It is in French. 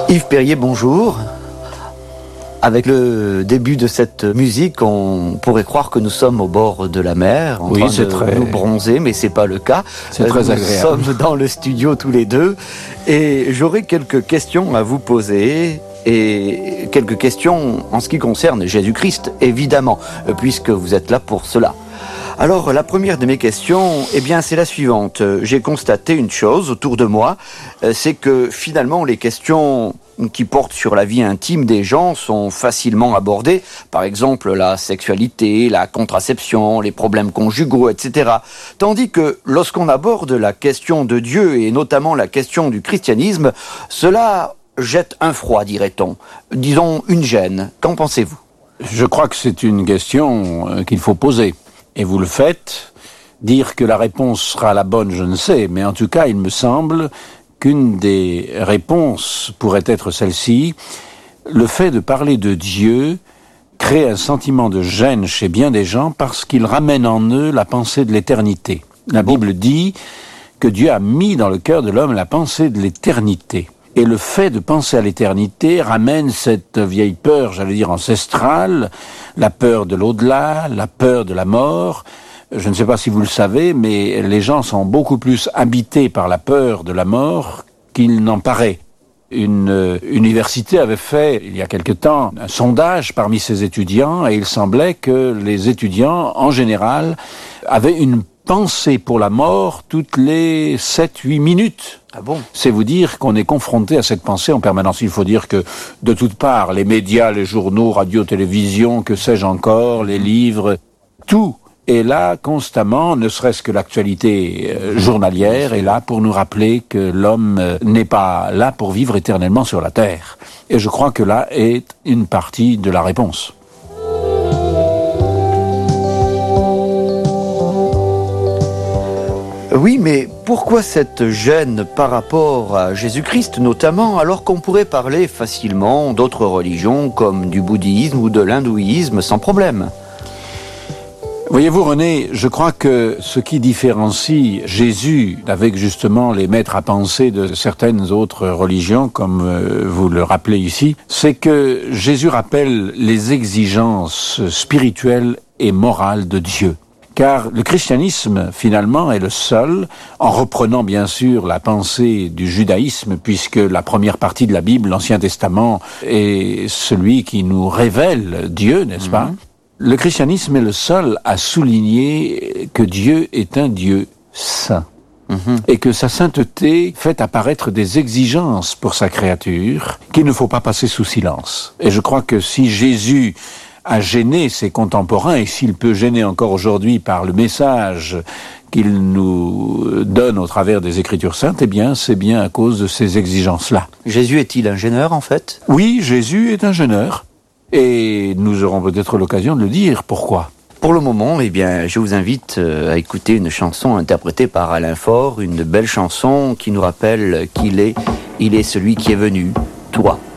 Yves Perrier, bonjour. Avec le début de cette musique, on pourrait croire que nous sommes au bord de la mer, en train de nous bronzer, mais c'est pas le cas. C'est très agréable. Nous sommes dans le studio tous les deux, et j'aurais quelques questions à vous poser, et quelques questions en ce qui concerne Jésus-Christ, évidemment, puisque vous êtes là pour cela. Alors, la première de mes questions, c'est la suivante. J'ai constaté une chose autour de moi, c'est que finalement, les questions qui portent sur la vie intime des gens sont facilement abordées. Par exemple, la sexualité, la contraception, les problèmes conjugaux, etc. Tandis que lorsqu'on aborde la question de Dieu, et notamment la question du christianisme, cela jette un froid, dirait-on. Disons, une gêne. Qu'en pensez-vous ? Je crois que c'est une question qu'il faut poser. Et vous le faites. Dire que la réponse sera la bonne, je ne sais, mais en tout cas, il me semble qu'une des réponses pourrait être celle-ci. Le fait de parler de Dieu crée un sentiment de gêne chez bien des gens parce qu'il ramène en eux la pensée de l'éternité. La Bible dit que Dieu a mis dans le cœur de l'homme la pensée de l'éternité. Et le fait de penser à l'éternité ramène cette vieille peur, j'allais dire ancestrale, la peur de l'au-delà, la peur de la mort. Je ne sais pas si vous le savez, mais les gens sont beaucoup plus habités par la peur de la mort qu'il n'en paraît. Une université avait fait, il y a quelque temps, un sondage parmi ses étudiants, et il semblait que les étudiants, en général, avaient une pensée pour la mort toutes les 7-8 minutes. Ah bon ? C'est vous dire qu'on est confronté à cette pensée en permanence. Il faut dire que, de toutes parts, les médias, les journaux, radio, télévision, que sais-je encore, les livres, tout est là constamment, ne serait-ce que l'actualité journalière est là pour nous rappeler que l'homme n'est pas là pour vivre éternellement sur la terre. Et je crois que là est une partie de la réponse. Oui, mais pourquoi cette gêne par rapport à Jésus-Christ notamment, alors qu'on pourrait parler facilement d'autres religions comme du bouddhisme ou de l'hindouisme sans problème ? Voyez-vous René, je crois que ce qui différencie Jésus avec justement les maîtres à penser de certaines autres religions, comme vous le rappelez ici, c'est que Jésus rappelle les exigences spirituelles et morales de Dieu. Car le christianisme, finalement, est le seul, en reprenant bien sûr la pensée du judaïsme, puisque la première partie de la Bible, l'Ancien Testament, est celui qui nous révèle Dieu, n'est-ce pas ? Le christianisme est le seul à souligner que Dieu est un Dieu saint. Et que sa sainteté fait apparaître des exigences pour sa créature qu'il ne faut pas passer sous silence. Et je crois que si Jésus a gêné ses contemporains, et s'il peut gêner encore aujourd'hui par le message qu'il nous donne au travers des Écritures saintes, c'est bien à cause de ces exigences-là. Jésus est-il un gêneur, en fait ? Oui, Jésus est un gêneur. Et nous aurons peut-être l'occasion de le dire. Pourquoi ? Pour le moment, je vous invite à écouter une chanson interprétée par Alain Faure, une belle chanson qui nous rappelle qu'il est celui qui est venu, toi.